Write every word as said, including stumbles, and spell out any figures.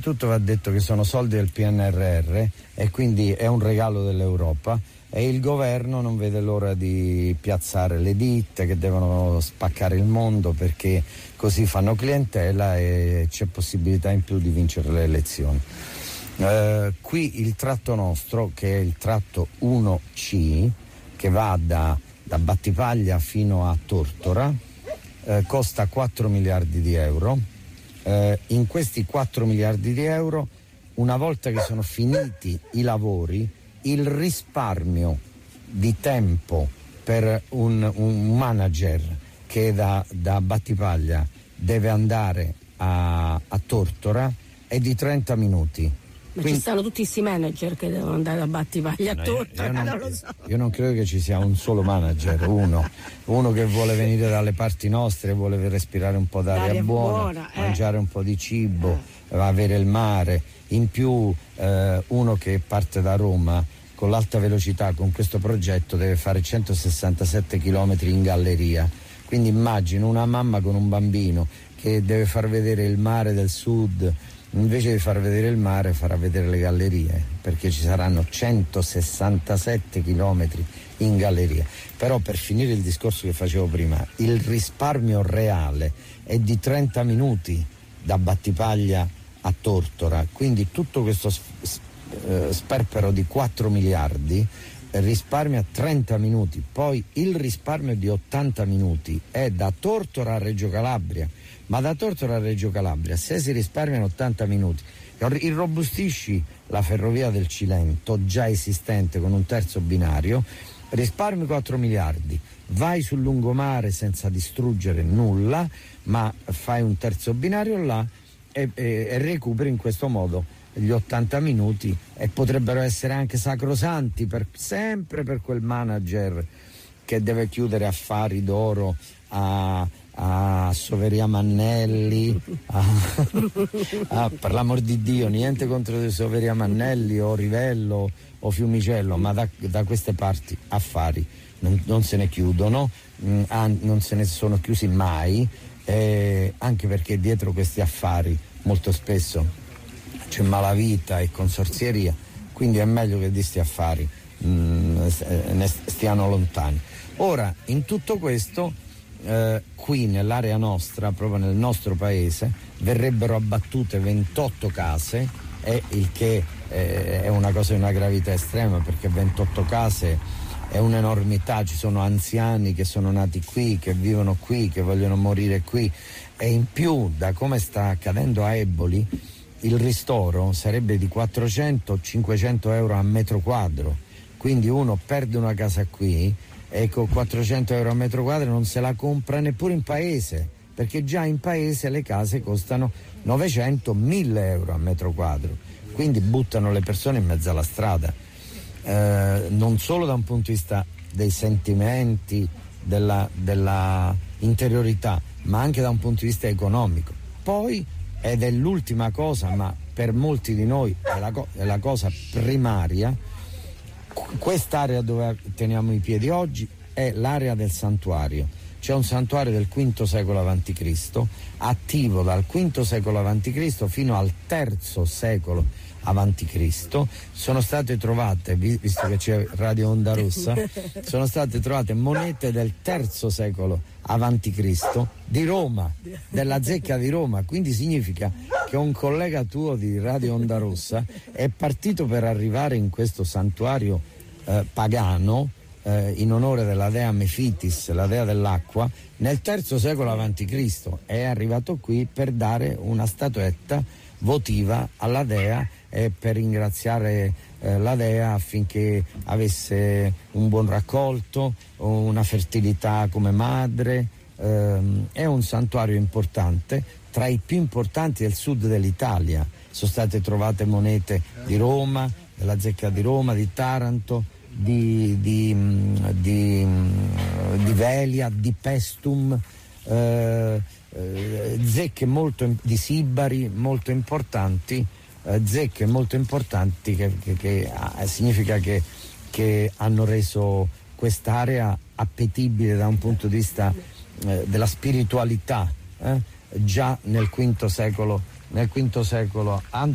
innanzitutto va detto che sono soldi del P N R R e quindi è un regalo dell'Europa e il governo non vede l'ora di piazzare le ditte che devono spaccare il mondo, perché così fanno clientela e c'è possibilità in più di vincere le elezioni. Eh, qui il tratto nostro, che è il tratto uno C, che va da, da Battipaglia fino a Tortora, eh, costa quattro miliardi di euro. Eh, in questi quattro miliardi di euro, una volta che sono finiti i lavori, il risparmio di tempo per un, un manager che da, da Battipaglia deve andare a, a Tortora è di trenta minuti. Ma Quindi, ci stanno tutti questi manager che devono andare a Battipaglia a no, Tortora, io non, non lo so. Io non credo che ci sia un solo manager, uno, uno che vuole venire dalle parti nostre, vuole respirare un po' d'aria L'aria buona, buona eh. mangiare un po' di cibo, eh. avere il mare, in più eh, uno che parte da Roma con l'alta velocità con questo progetto deve fare centosessantasette chilometri in galleria, quindi immagino una mamma con un bambino che deve far vedere il mare del sud, invece di far vedere il mare farà vedere le gallerie, perché ci saranno centosessantasette chilometri in galleria. Però, per finire il discorso che facevo prima, il risparmio reale è di trenta minuti da Battipaglia a Tortora, quindi tutto questo sperpero di quattro miliardi risparmia trenta minuti. Poi il risparmio di ottanta minuti è da Tortora a Reggio Calabria, ma da Tortora a Reggio Calabria, se si risparmiano ottanta minuti, irrobustisci la ferrovia del Cilento già esistente con un terzo binario, risparmi quattro miliardi, vai sul lungomare senza distruggere nulla, ma fai un terzo binario là e, e, e recuperi in questo modo gli ottanta minuti, e potrebbero essere anche sacrosanti per, sempre per quel manager che deve chiudere affari d'oro a, a Soveria Mannelli, a, a, per l'amor di Dio, niente contro Soveria Mannelli o Rivello o Fiumicello, ma da, da queste parti affari non, non se ne chiudono, mh, non se ne sono chiusi mai, eh, anche perché dietro questi affari molto spesso c'è malavita e consorzieria, quindi è meglio che di sti affari mh, ne stiano lontani. Ora, in tutto questo, eh, qui nell'area nostra, proprio nel nostro paese, verrebbero abbattute ventotto case, e il che eh, è una cosa di una gravità estrema, perché ventotto case è un'enormità. Ci sono anziani che sono nati qui, che vivono qui, che vogliono morire qui, e in più, da come sta accadendo a Eboli, il ristoro sarebbe di quattrocento cinquecento euro a metro quadro, quindi uno perde una casa qui e con quattrocento euro a metro quadro non se la compra neppure in paese, perché già in paese le case costano novecento mille euro a metro quadro, quindi buttano le persone in mezzo alla strada, eh, non solo da un punto di vista dei sentimenti, della, della interiorità, ma anche da un punto di vista economico. Poi, ed è l'ultima cosa, ma per molti di noi è la, co- è la cosa primaria, quest'area dove teniamo i piedi oggi è l'area del santuario. C'è un santuario del quinto secolo avanti Cristo, attivo dal quinto secolo avanti Cristo fino al terzo secolo avanti Cristo. Sono state trovate, visto che c'è Radio Onda Rossa, sono state trovate monete del terzo secolo avanti Cristo di Roma, della zecca di Roma, quindi significa che un collega tuo di Radio Onda Rossa è partito per arrivare in questo santuario eh, pagano eh, in onore della dea Mefitis, la dea dell'acqua, nel terzo secolo avanti Cristo. È arrivato qui per dare una statuetta votiva alla dea e per ringraziare eh, la dea affinché avesse un buon raccolto, una fertilità come madre. Ehm, è un santuario importante, tra i più importanti del sud dell'Italia. Sono state trovate monete di Roma, della zecca di Roma, di Taranto, di, di, di, di Velia, di Pestum, eh, eh, zecche molto di Sibari molto importanti, eh, zecche molto importanti che, che, che ah, significa che, che hanno reso quest'area appetibile da un punto di vista eh, della spiritualità, eh? Già nel quinto secolo nel quinto secolo